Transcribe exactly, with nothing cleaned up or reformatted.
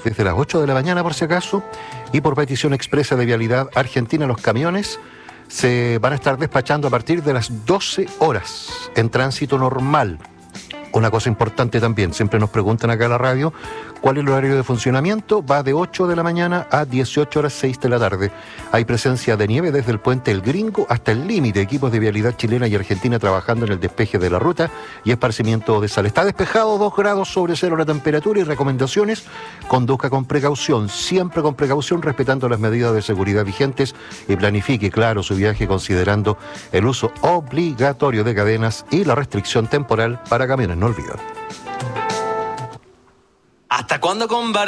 desde las ocho de la mañana por si acaso, y por petición expresa de Vialidad Argentina los camiones se van a estar despachando a partir de las doce horas en tránsito normal. Una cosa importante también, siempre nos preguntan acá en la radio, ¿cuál es el horario de funcionamiento? Va de ocho de la mañana a dieciocho horas seis de la tarde. Hay presencia de nieve desde el puente El Gringo hasta el límite. Equipos de Vialidad chilena y argentina trabajando en el despeje de la ruta y esparcimiento de sal. Está despejado, dos grados sobre cero la temperatura y recomendaciones. Conduzca con precaución, siempre con precaución, respetando las medidas de seguridad vigentes y planifique, claro, su viaje considerando el uso obligatorio de cadenas y la restricción temporal para camiones. No olviden. ¿Hasta cuándo con